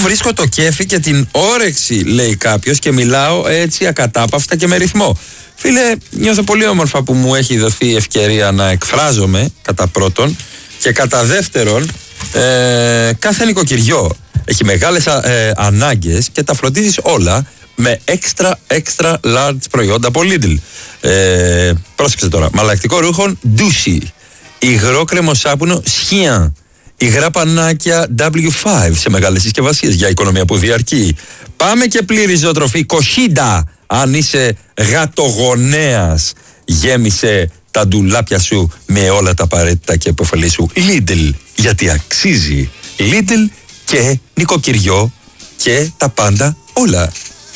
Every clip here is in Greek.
βρίσκω το κέφι και την όρεξη, λέει κάποιος, και μιλάω έτσι ακατάπαυστα και με ρυθμό. Φίλε, νιώθω πολύ όμορφα που μου έχει δοθεί η ευκαιρία να εκφράζομαι, κατά πρώτον, και κατά δεύτερον, κάθε νοικοκυριό έχει μεγάλες ανάγκες και τα φροντίζεις όλα με extra large προϊόντα από Lidl. Πρόσεξε τώρα. Μαλακτικό ρούχων Douchy, υγρό κρεμοσάπουνο Chien, υγρά πανάκια W5 σε μεγάλες συσκευασίες για οικονομία που διαρκεί. Πάμε και πλήρη ζωοτροφή Κοχίντα. Αν είσαι γατογονέας, γέμισε τα ντουλάπια σου με όλα τα απαραίτητα και επωφελή σου. Lidl, γιατί αξίζει. Lidl και νοικοκυριό και τα πάντα όλα.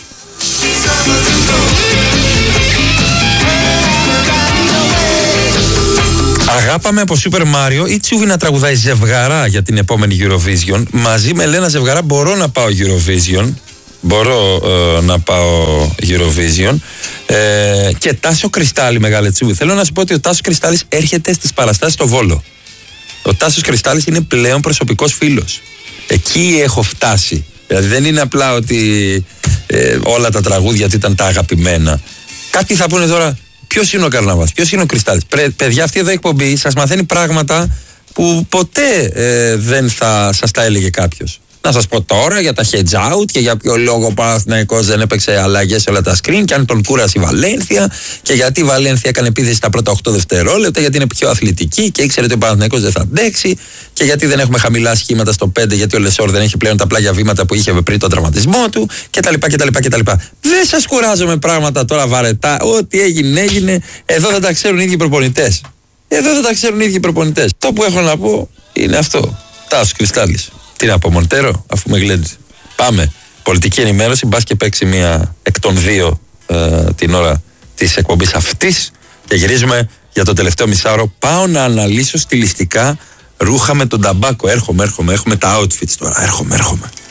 Αγάπαμε από Super Mario ή Τσούβι να τραγουδάει ζευγαρά για την επόμενη Eurovision. Μαζί με Ελένα Ζευγαρά μπορώ να πάω Eurovision. Και Τάσο Κρυστάλλι, μεγάλε Τσούβι. Θέλω να σου πω ότι ο Τάσος Κρυστάλλις έρχεται στις παραστάσεις στο Βόλο. Ο Τάσος Κρυστάλλις είναι πλέον προσωπικός φίλος. Εκεί έχω φτάσει. Δηλαδή δεν είναι απλά ότι όλα τα τραγούδια του ήταν τα αγαπημένα. Κάποιοι θα πούνε τώρα, ποιος είναι ο Καρναβάς, ποιος είναι ο Κρυστάλλις. Παιδιά, αυτή εδώ η εκπομπή σας μαθαίνει πράγματα που ποτέ δεν θα σας τα έλεγε κάποιος. Να σας πω τώρα για τα hedge out και για ποιο λόγο ο Παναθηναϊκός δεν έπαιξε αλλαγές σε όλα τα screen και αν τον κούρασε η Βαλένθια και γιατί η Βαλένθια έκανε επίθεση στα πρώτα 8 δευτερόλεπτα, γιατί είναι πιο αθλητική και ήξερε ότι ο Παναθηναϊκός δεν θα αντέξει και γιατί δεν έχουμε χαμηλά σχήματα στο 5, γιατί ο Λεσόρ δεν έχει πλέον τα πλάγια βήματα που είχε πριν τον τραυματισμό του κτλ. Δεν σας κουράζω με πράγματα τώρα βαρετά. Ό,τι έγινε, εδώ δεν τα ξέρουν οι ίδιοι προπονητές. Το που έχω να πω είναι αυτό. Τάσος Κρυστάλλις. Τι να πω, Μοντέρο, αφού με γλέντζε. Πάμε. Πολιτική ενημέρωση, μπας και παίξει μία εκ των δύο την ώρα της εκπομπής αυτής και γυρίζουμε για το τελευταίο μισάωρο. Πάω να αναλύσω στιλιστικά ρούχα με τον ταμπάκο. Έρχομαι. Έχουμε τα outfits τώρα. Έρχομαι.